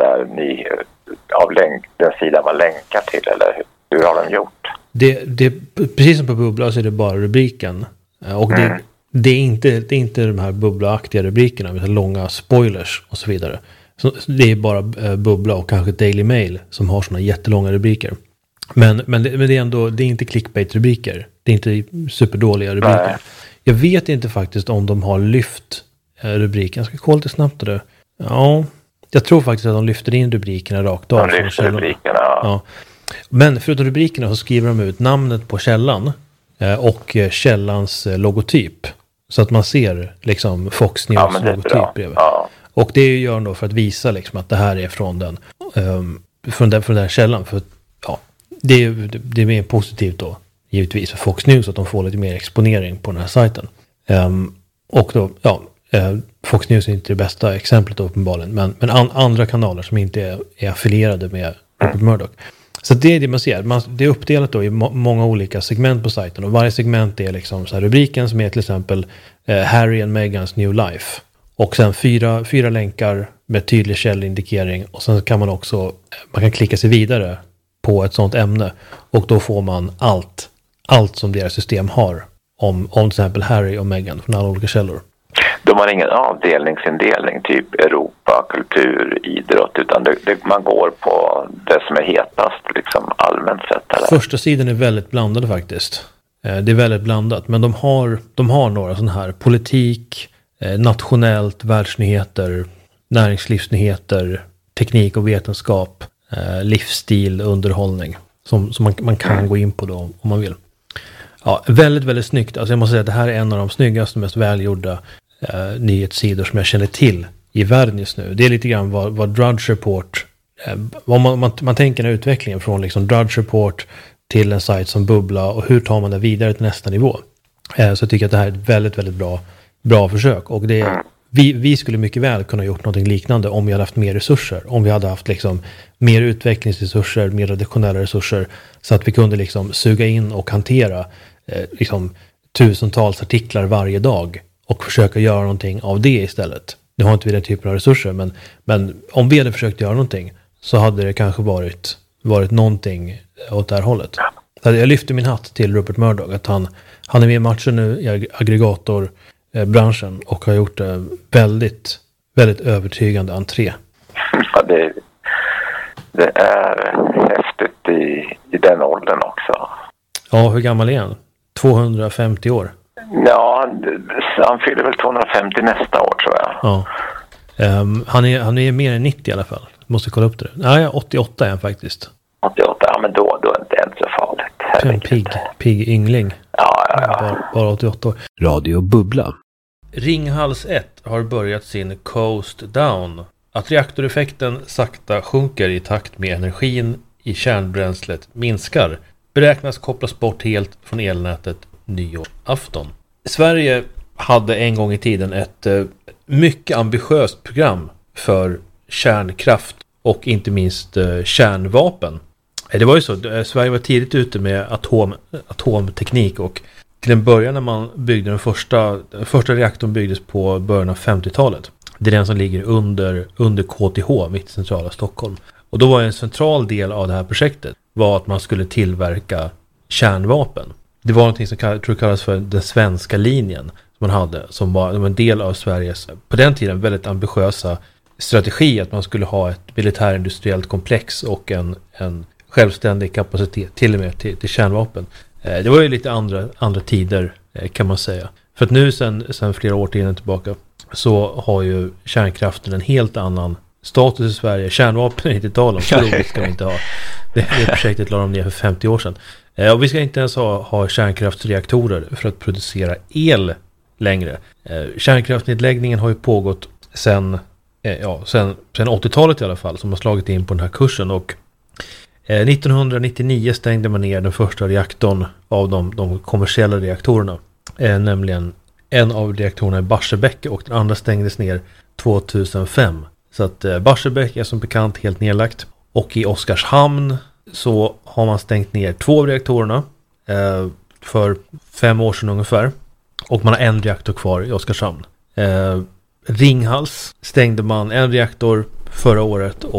där ni den sidan man länkar till, eller hur har de gjort? Det precis som på Bubbla så är det bara rubriken. Och det är inte de här bubblaaktiga rubrikerna med långa spoilers och så vidare. Så det är bara Bubbla och kanske Daily Mail som har såna jättelånga rubriker. Men det är ändå, det är inte clickbait-rubriker. Det är inte superdåliga rubriker. Nej. Jag vet inte faktiskt om de har lyft rubriken. Jag ska kolla lite snabbt det. Ja, jag tror faktiskt att de lyfter in rubrikerna rakt av. De lyfter rubrikerna, ja. Men förutom rubrikerna så skriver de ut namnet på källan och källans logotyp. Så att man ser liksom Fox News logotyp bredvid. Ja. Och det gör de då för att visa liksom att det här är från den källan. För det är mer positivt då, givetvis för Fox News, att de får lite mer exponering på den här sajten. Och då, Fox News är inte det bästa exemplet uppenbarligen, men andra kanaler som inte är affilierade med Rupert Murdoch. Så det är det man ser. Det är uppdelat då i många olika segment på sajten, och varje segment är liksom så här rubriken som är till exempel Harry and Meghans New Life. Och sen fyra länkar med tydlig källindikering, och sen kan man kan klicka sig vidare på ett sånt ämne, och då får man allt som deras system har om till exempel Harry och Meghan från alla olika källor. De har ingen avdelningsindelning, typ Europa, kultur, idrott, utan man går på det som är hetast liksom allmänt sett. Eller? Första sidan är väldigt blandade faktiskt. Det är väldigt blandat, men de har några sådana här politik, nationellt, världsnyheter, näringslivsnyheter, teknik och vetenskap, livsstil, underhållning som man kan gå in på då om man vill. Ja, väldigt, väldigt snyggt. Alltså jag måste säga att det här är en av de snyggaste, mest välgjorda nyhetssidor som jag känner till i världen just nu. Det är lite grann vad Drudge Report, man tänker den utvecklingen från liksom Drudge Report till en sajt som Bubbla, och hur tar man det vidare till nästa nivå. Så jag tycker att det här är ett väldigt, väldigt bra försök, och det är vi skulle mycket väl kunna gjort något liknande om vi hade haft mer resurser. Om vi hade haft liksom mer utvecklingsresurser, mer redaktionella resurser, så att vi kunde liksom suga in och hantera liksom tusentals artiklar varje dag och försöka göra någonting av det istället. Nu har inte vi den typen av resurser, men om vi hade försökt göra någonting så hade det kanske varit någonting åt det här hållet. Så jag lyfter min hatt till Rupert Murdoch, att han är med i matchen nu i aggregatorbranschen och har gjort väldigt, väldigt övertygande entré. Ja, det är häftigt i den åldern också. Ja, hur gammal är han? 250 år? Ja, han fyller väl 250 nästa år, tror jag. Ja. Han är mer än 90 i alla fall. Måste kolla upp det. Nej, 88 är han faktiskt. 88, ja, men då är det inte så farligt. Pigg yngling. Ja. Bara 88 år. Radio Bubbla. Ringhals 1 har börjat sin coast down. Att reaktoreffekten sakta sjunker i takt med energin i kärnbränslet minskar beräknas kopplas bort helt från elnätet nyårsafton. Sverige hade en gång i tiden ett mycket ambitiöst program för kärnkraft och inte minst kärnvapen. Det var ju så, Sverige var tidigt ute med atomteknik, och till en början när man byggde den första reaktorn byggdes på början av 50-talet. Det är den som ligger under KTH, mitt centrala Stockholm. Och då var en central del av det här projektet var att man skulle tillverka kärnvapen. Det var någonting som kallas för den svenska linjen som man hade, som var en del av Sveriges, på den tiden, väldigt ambitiösa strategi att man skulle ha ett militärindustriellt komplex och en självständig kapacitet till och med till kärnvapen. Det var ju lite andra tider, kan man säga. För att nu sen flera årtionden tillbaka så har ju kärnkraften en helt annan status i Sverige. Kärnvapen är inte tal om, så roligt ska vi inte ha. Det projektet la de ner för 50 år sedan. Och vi ska inte ens ha kärnkraftsreaktorer för att producera el längre. Kärnkraftnedläggningen har ju pågått sen 80-talet i alla fall, som har slagit in på den här kursen, och 1999 stängde man ner den första reaktorn av de kommersiella reaktorerna, nämligen en av reaktorerna i Barsebäck, och den andra stängdes ner 2005. Så att Barsebäck är som bekant helt nedlagt, och i Oskarshamn så har man stängt ner 2 av reaktorerna för 5 år sedan ungefär, och man har en reaktor kvar i Oskarshamn. Ringhals stängde man en reaktor förra året